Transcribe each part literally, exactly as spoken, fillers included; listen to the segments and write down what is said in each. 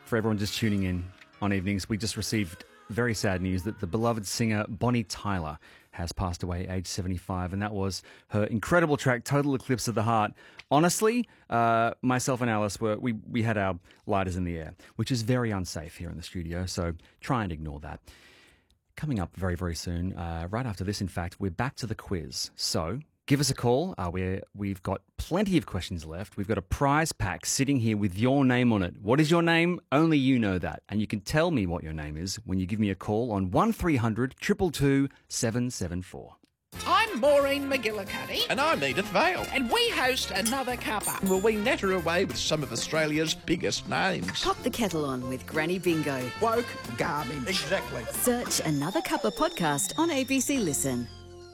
for everyone just tuning in on evenings, we just received very sad news that the beloved singer Bonnie Tyler has passed away aged seventy-five, and that was her incredible track, Total Eclipse of the Heart. Honestly, uh, myself and Alice, were we, we had our lighters in the air, which is very unsafe here in the studio, so try and ignore that. Coming up very, very soon, uh, right after this, in fact, we're back to the quiz. So give us a call. Uh, we're, we've got plenty of questions left. We've got a prize pack sitting here with your name on it. What is your name? Only you know that. And you can tell me what your name is when you give me a call on one three hundred, two two two, seven seven four. I'm Maureen McGillicuddy. And I'm Edith Vale. And we host Another Cuppa. Will we natter away with some of Australia's biggest names? Pop the kettle on with Granny Bingo. Woke garbage. Exactly. Search Another Cuppa podcast on A B C Listen.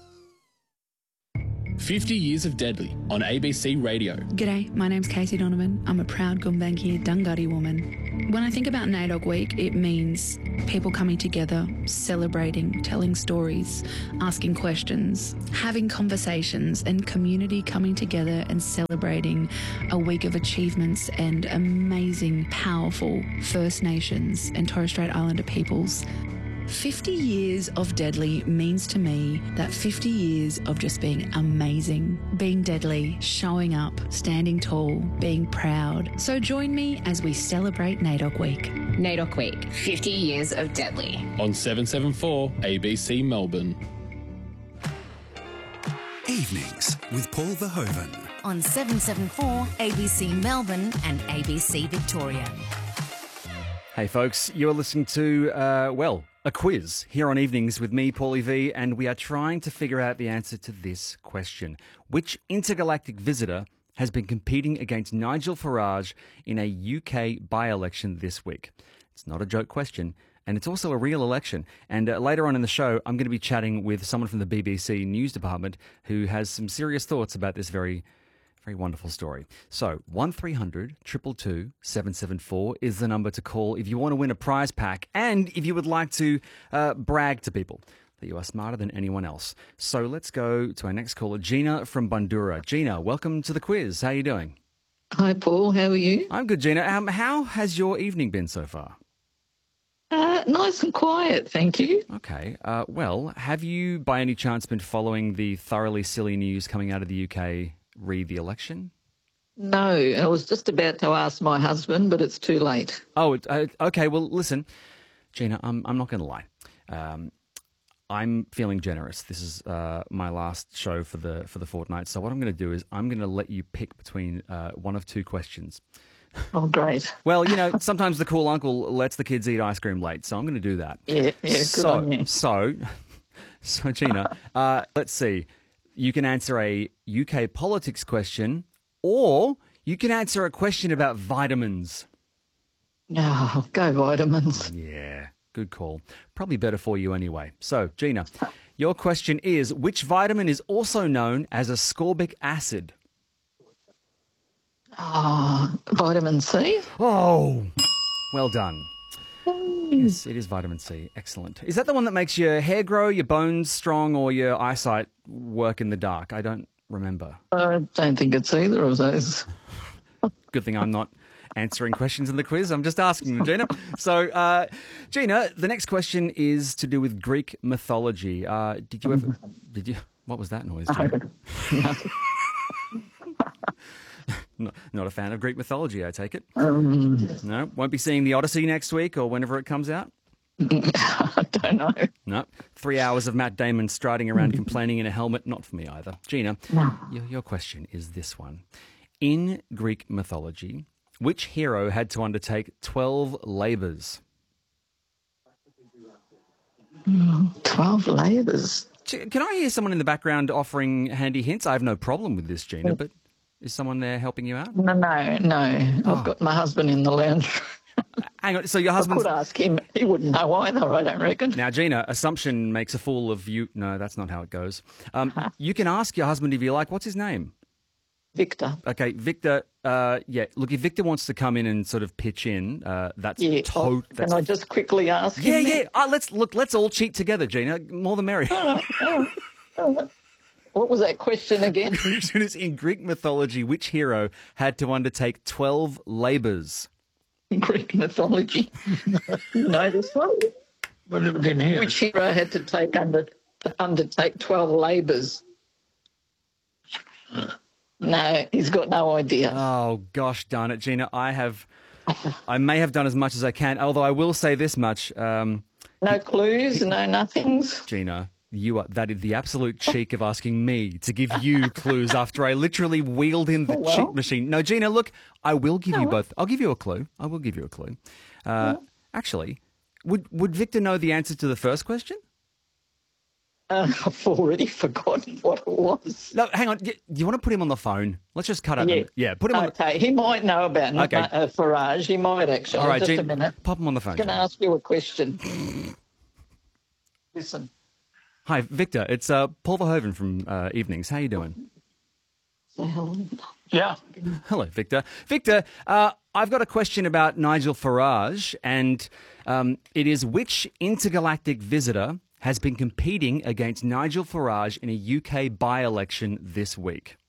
fifty Years of Deadly on A B C Radio. G'day, my name's Casey Donovan. I'm a proud Gumbaynggirr Dunghutti woman. When I think about NAIDOC Week, it means people coming together, celebrating, telling stories, asking questions, having conversations, and community coming together and celebrating a week of achievements and amazing, powerful First Nations and Torres Strait Islander peoples. fifty years of Deadly means to me that fifty years of just being amazing, being deadly, showing up, standing tall, being proud. So join me as we celebrate NAIDOC Week. NAIDOC Week, fifty years of Deadly. On seven seven four A B C Melbourne. Evenings with Paul Verhoeven. On seven seven four A B C Melbourne and A B C Victoria. Hey folks, you're listening to, uh, well, a quiz here on Evenings with me, Paulie V, and we are trying to figure out the answer to this question. Which intergalactic visitor has been competing against Nigel Farage in a U K by-election this week? It's not a joke question, and it's also a real election. And uh, later on in the show, I'm going to be chatting with someone from the B B C News Department who has some serious thoughts about this very Very wonderful story. So, one three hundred, two two two, seven seven four is the number to call if you want to win a prize pack and if you would like to uh, brag to people that you are smarter than anyone else. So, let's go to our next caller, Gina from Bundoora. Gina, welcome to the quiz. How are you doing? Hi, Paul. How are you? I'm good, Gina. Um, how has your evening been so far? Uh, nice and quiet, thank you. Okay. Uh, well, have you by any chance been following the thoroughly silly news coming out of the U K re the election? No, I was just about to ask my husband, but it's too late. Oh, uh, okay. Well, listen, Gina, I'm I'm not going to lie. Um, I'm feeling generous. This is uh, my last show for the for the fortnight. So what I'm going to do is I'm going to let you pick between uh, one of two questions. Oh, great. Well, you know, sometimes the cool uncle lets the kids eat ice cream late, so I'm going to do that. Yeah, yeah. Good so, on you. so, so, Gina, uh, let's see. You can answer a U K politics question, or you can answer a question about vitamins. Oh, go vitamins. Yeah, good call. Probably better for you anyway. So, Gina, your question is, which vitamin is also known as ascorbic acid? Oh, vitamin C. Oh, well done. Yes, it is vitamin C. Excellent. Is that the one that makes your hair grow, your bones strong, or your eyesight work in the dark? I don't remember. I don't think it's either of those. Good thing I'm not answering questions in the quiz. I'm just asking them, Gina. So, uh, Gina, the next question is to do with Greek mythology. Uh, did you ever... Did you... What was that noise, Gina? No. Not, not a fan of Greek mythology, I take it. Um, No, won't be seeing the Odyssey next week or whenever it comes out? I don't know. No. Three hours of Matt Damon striding around complaining in a helmet, not for me either. Gina, No. your, your question is this one. In Greek mythology, which hero had to undertake twelve labours? Twelve labours. Can I hear someone in the background offering handy hints? I have no problem with this, Gina, but is someone there helping you out? No, no, no. Oh. I've got my husband in the lounge. Hang on, so your I husband's... could ask him. He wouldn't know either, I don't reckon. Now, Gina, assumption makes a fool of you. No, that's not how it goes. Um, you can ask your husband if you like. What's his name? Victor. Okay, Victor. Uh, yeah, look, if Victor wants to come in and sort of pitch in, uh, that's Yeah. to- Oh, that's can I just quickly ask Yeah, him? yeah. Uh, let's look. Let's all cheat together, Gina. More the merrier. All right, all right, all right. What was that question again? In Greek mythology, which hero had to undertake twelve labours? Greek mythology. You know this one? What have we been here? Which hero had to take under undertake twelve labours? No, he's got no idea. Oh, gosh darn it, Gina. I have, I may have done as much as I can, although I will say this much. Um, no clues, no nothings. Gina, you are, that is the absolute cheek of asking me to give you clues after I literally wheeled in the Oh, well. cheat machine. No, Gina, look, I will give Oh, you well. both. I'll give you a clue. I will give you a clue. Uh, actually, would, would Victor know the answer to the first question? Uh, I've already forgotten what it was. No, hang on. Do you want to put him on the phone? Let's just cut it. Yeah. Yeah, put him on the Okay, he might know about Okay. uh, Farage. He might actually. All right, Just Gina, a minute. pop him on the phone. I'm going to Gina. ask you a question. Listen. Hi, Victor. It's uh, Paul Verhoeven from uh, Evenings. How you doing? Yeah. Hello, Victor. Victor, uh, I've got a question about Nigel Farage, and um, it is which intergalactic visitor has been competing against Nigel Farage in a U K by-election this week?